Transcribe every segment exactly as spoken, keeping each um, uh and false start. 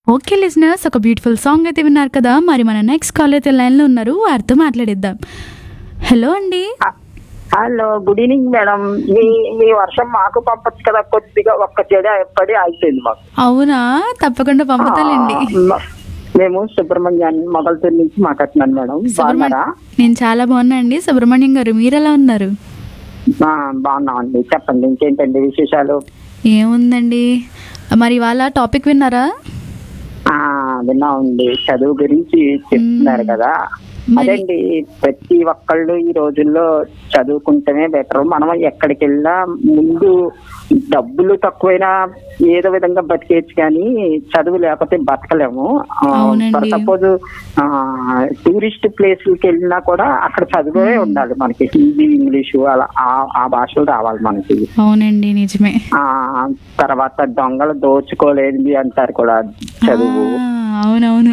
Okay listeners, ఒక beautiful song అయితే విన్నారు కదా. మరి మన నెక్స్ట్ కాల్ అయితే లైన్లో ఉన్నారు, వారితో మాట్లాడిద్దాం. హలో అండి. Hello, good evening madam. మీ మీ వర్షం మాకు పంపచ్చు కదా, కొద్దిగా ఒక్క చెడ పడి అయిపోయింది మాకు. అవునా, తప్పకుండా పంపుతాలండి. మేము సుబ్రహ్మణ్యాన్ని మొగల్తూరు నుంచి మాట్లాడుతున్నాను మేడం. బాగున్నారా? నేను చాలా బాగున్నా అండి. సుబ్రహ్మణ్యం గారు, మీరు ఎలా ఉన్నారు? బాగున్నామండి. చెప్పండి, ఇంకేంటండి విశేషాలు? ఏముందండి, మరి ఇవాళ టాపిక్ విన్నారా? విన్నామండి, చదువు గురించి చెప్తున్నారు కదా. అదండి, ప్రతి ఒక్కళ్ళు ఈ రోజుల్లో చదువుకుంటేనే బెటర్. మనం ఎక్కడికి వెళ్ళినా ముందు డబ్బులు తక్కువైనా ఏదో విధంగా బతికేయచ్చు, కానీ చదువు లేకపోతే బతకలేము. ఫర్ సపోజ్ టూరిస్ట్ ప్లేస్లకి వెళ్ళినా కూడా అక్కడ చదువే ఉండాలి మనకి. హిందీ, ఇంగ్లీషు అలా ఆ భాషలు రావాలి మనకి. అవునండి, నిజమే. ఆ తర్వాత దొంగలు దోచుకోలేనిది అంటారు కూడా చదువు. అవునవును.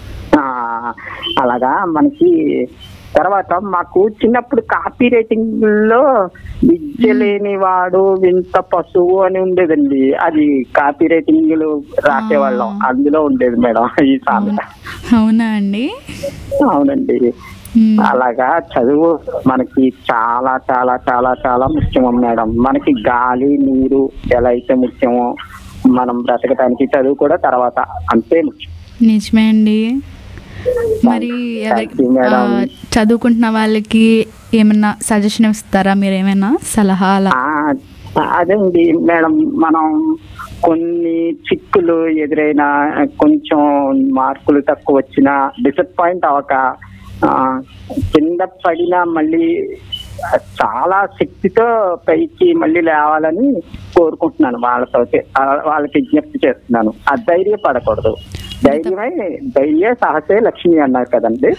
అలాగా మనకి. తర్వాత మాకు చిన్నప్పుడు కాపీ రైటింగ్ లో విద్య లేని వాడు వింత పశువు అని ఉండేదండి. అది కాపీ రైటింగ్ రాసేవాళ్ళం, అందులో ఉండేది మేడం ఈ సామెత. అవునా అండి? అవునండి. అలాగా చదువు మనకి చాలా చాలా చాలా చాలా ముఖ్యం మేడం. మనకి గాలి, నీరు ఎలా అయితే ముఖ్యమో మనం బ్రతకడానికి చదువు కూడా తర్వాత అంతే ముఖ్యం. నిజమే అండి. మరి చదువుకుంటున్న వాళ్ళకి ఏమన్నా సజెషన్ ఇస్తారా మీరు? ఏమైనా సలహా? అదండి మేడం, మనం కొన్ని చిక్కులు ఎదురైనా, కొంచెం మార్కులు తక్కువ వచ్చినా డిసప్పాయింట్ అవ్వక, కింద పడినా మళ్ళీ చాలా శక్తితో పైకి మళ్ళీ లేవాలని కోరుకుంటున్నాను. వాళ్ళతో వాళ్ళకి విజ్ఞప్తి చేస్తున్నాను. అధైర్యపడకూడదు. ధైర్యమై ధైర్య సాహసే లక్ష్మి అన్నారు కదండి.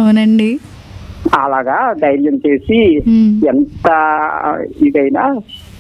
అవునండి. అలాగా ధైర్యం చేసి ఎంత ఇదైనా